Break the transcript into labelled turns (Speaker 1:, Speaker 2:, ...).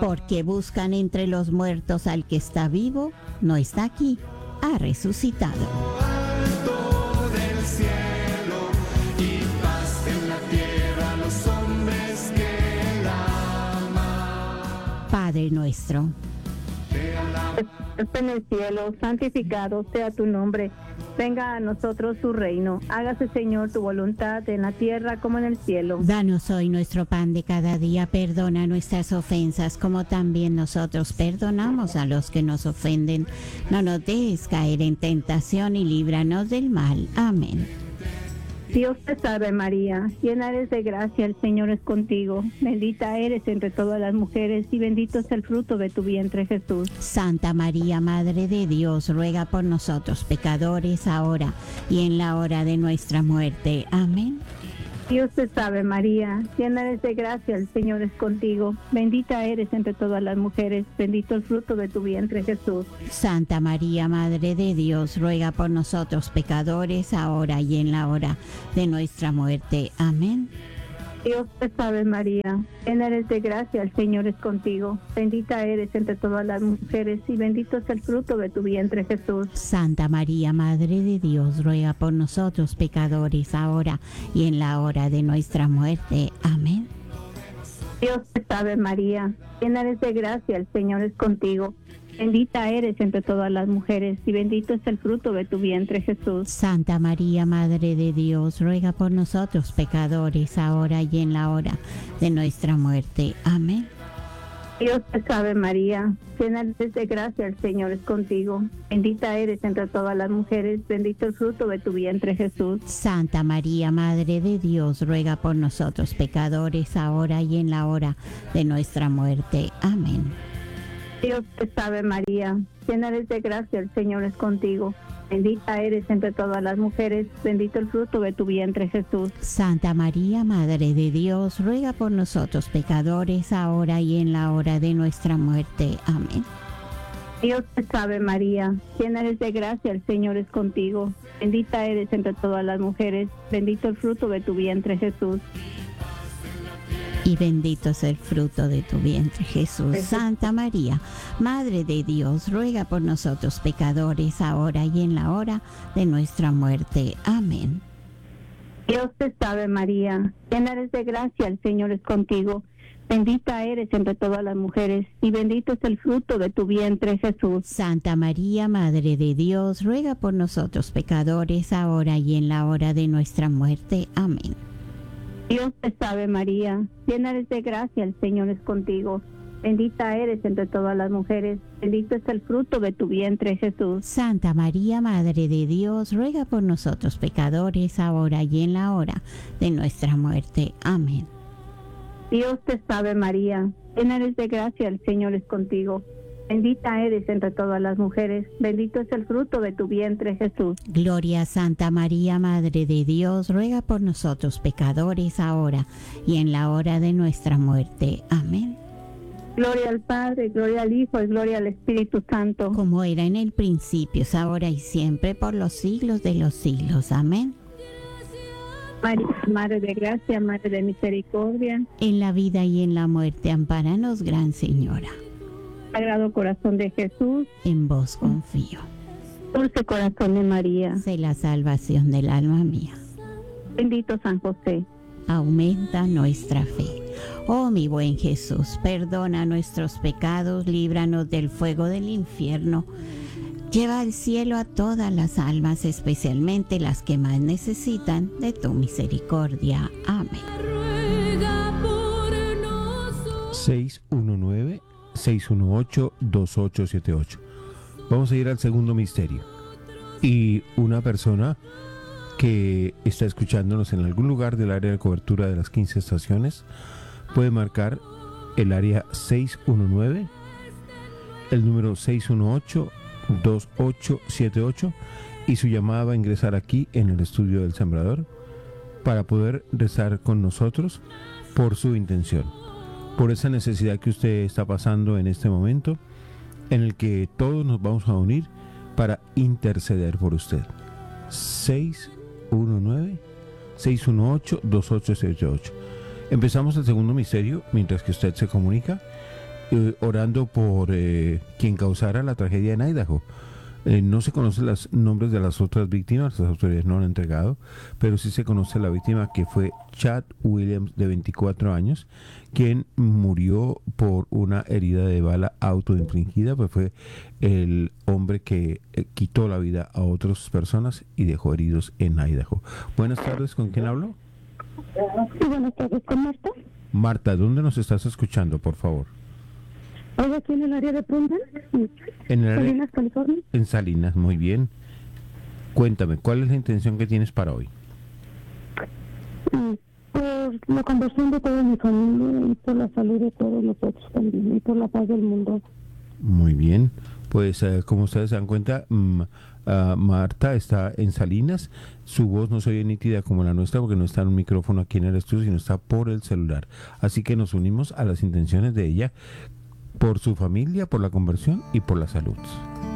Speaker 1: Porque buscan entre los muertos al que está vivo, no está aquí, ha resucitado.
Speaker 2: Alto del cielo y paz en la tierra a los hombres que él ama.
Speaker 1: Padre nuestro,
Speaker 3: Estás en el cielo, santificado sea tu nombre. Venga a nosotros tu reino. Hágase, Señor, tu voluntad en la tierra como en el cielo.
Speaker 1: danos hoy nuestro pan de cada día, perdona nuestras ofensas como también nosotros perdonamos a los que nos ofenden. No nos dejes caer en tentación y líbranos del mal. Amén.
Speaker 3: Dios te salve María, llena eres de gracia, el Señor es contigo. Bendita eres entre todas las mujeres y bendito es el fruto de tu vientre, Jesús.
Speaker 1: Santa María, Madre de Dios, ruega por nosotros pecadores, ahora y en la hora de nuestra muerte. Amén.
Speaker 3: Dios te salve María, llena eres de gracia, el Señor es contigo. Bendita eres entre todas las mujeres, bendito el fruto de tu vientre, Jesús.
Speaker 1: Santa María, Madre de Dios, ruega por nosotros pecadores, ahora y en la hora de nuestra muerte. Amén.
Speaker 3: Dios te salve María, llena eres de gracia, el Señor es contigo. Bendita eres entre todas las mujeres y bendito es el fruto de tu vientre, Jesús.
Speaker 1: Santa María, Madre de Dios, ruega por nosotros pecadores, ahora y en la hora de nuestra muerte. Amén.
Speaker 3: Dios te salve María, llena eres de gracia, el Señor es contigo. Bendita eres entre todas las mujeres y bendito es el fruto de tu vientre, Jesús.
Speaker 1: Santa María, Madre de Dios, ruega por nosotros pecadores, ahora y en la hora de nuestra muerte. Amén.
Speaker 3: Dios te salve María, llena eres de gracia, el Señor es contigo. Bendita eres entre todas las mujeres, bendito el fruto de tu vientre, Jesús.
Speaker 1: Santa María, Madre de Dios, ruega por nosotros pecadores, ahora y en la hora de nuestra muerte. Amén.
Speaker 3: Dios te salve María, llena eres de gracia, el Señor es contigo. Bendita eres entre todas las mujeres, bendito el fruto de tu vientre, Jesús.
Speaker 1: Santa María, Madre de Dios, ruega por nosotros pecadores, ahora y en la hora de nuestra muerte. Amén.
Speaker 3: Dios te salve María, llena eres de gracia, el Señor es contigo. Bendita eres entre todas las mujeres, bendito el fruto de tu vientre, Jesús.
Speaker 1: Y bendito es el fruto de tu vientre, Jesús. Santa María, Madre de Dios, ruega por nosotros pecadores, ahora y en la hora de nuestra muerte. Amén.
Speaker 3: Dios te salve María, llena eres de gracia, el Señor es contigo. Bendita eres entre todas las mujeres y bendito es el fruto de tu vientre, Jesús.
Speaker 1: Santa María, Madre de Dios, ruega por nosotros pecadores, ahora y en la hora de nuestra muerte. Amén.
Speaker 3: Dios te salve María, llena eres de gracia, el Señor es contigo. Bendita eres entre todas las mujeres, bendito es el fruto de tu vientre, Jesús.
Speaker 1: Santa María, Madre de Dios, ruega por nosotros pecadores, ahora y en la hora de nuestra muerte. Amén.
Speaker 3: Dios te salve María, llena eres de gracia, el Señor es contigo. Bendita eres entre todas las mujeres, bendito es el fruto de tu vientre, Jesús.
Speaker 1: Gloria a Santa María, Madre de Dios, ruega por nosotros pecadores, ahora y en la hora de nuestra muerte. Amén.
Speaker 3: Gloria al Padre, gloria al Hijo y gloria al Espíritu Santo.
Speaker 1: Como era en el principio, es ahora y siempre, por los siglos de los siglos. Amén.
Speaker 3: María, Madre de gracia, Madre de misericordia.
Speaker 1: En la vida y en la muerte, ampáranos, Gran Señora.
Speaker 3: Sagrado Corazón de Jesús,
Speaker 1: en vos confío.
Speaker 3: Dulce Corazón de María,
Speaker 1: sé la salvación del alma mía.
Speaker 3: Bendito San José,
Speaker 1: aumenta nuestra fe. Oh mi buen Jesús, perdona nuestros pecados, líbranos del fuego del infierno. Lleva al cielo a todas las almas, especialmente las que más necesitan de tu misericordia. Amén.
Speaker 4: 618-2878. Vamos a ir al segundo misterio. Y una persona que está escuchándonos en algún lugar del área de cobertura de las 15 estaciones puede marcar el área 619, el número 618-2878, y su llamada va a ingresar aquí en el estudio del Sembrador para poder rezar con nosotros por su intención, por esa necesidad que usted está pasando en este momento, en el que todos nos vamos a unir para interceder por usted. 619-618-2878. Empezamos el segundo misterio mientras que usted se comunica orando por quien causara la tragedia en Idaho. No se conocen los nombres de las otras víctimas, las autoridades no lo han entregado, pero sí se conoce la víctima, que fue Chad Williams, de 24 años, quien murió por una herida de bala autoinfligida, pues fue el hombre que quitó la vida a otras personas y dejó heridos en Idaho. Buenas tardes, ¿con quién hablo?
Speaker 3: Sí, buenas tardes, ¿con Marta?
Speaker 4: Marta, ¿dónde nos estás escuchando, por favor?
Speaker 3: Hoy aquí en el área de Brundon,
Speaker 4: En el
Speaker 3: Salinas, California.
Speaker 4: En Salinas, muy bien. Cuéntame, ¿cuál es la intención que tienes para hoy?
Speaker 3: Por la conversión de toda mi familia y por la salud de todos nosotros también y por la paz del mundo.
Speaker 4: Muy bien, pues como ustedes se dan cuenta, Marta está en Salinas. Su voz no se oye nítida como la nuestra porque no está en un micrófono aquí en el estudio, sino está por el celular. Así que nos unimos a las intenciones de ella, por su familia, por la conversión y por la salud.